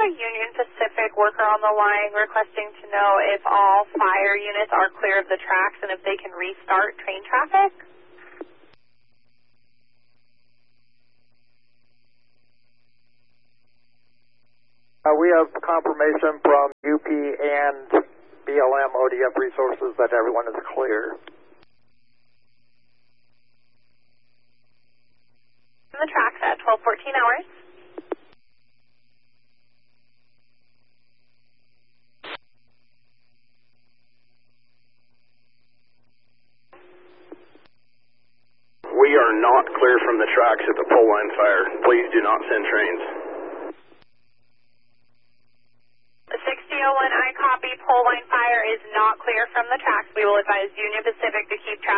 a Union Pacific worker on the line requesting to know if all fire units are clear of the tracks and if they can restart train traffic. We have confirmation from UP and BLM ODF resources that everyone is clear. The tracks at 12:14 hours. We are not clear from the tracks at the pole line fire. Please do not send trains. 6001, I copy. Pole line fire is not clear from the tracks. We will advise Union Pacific to keep traffic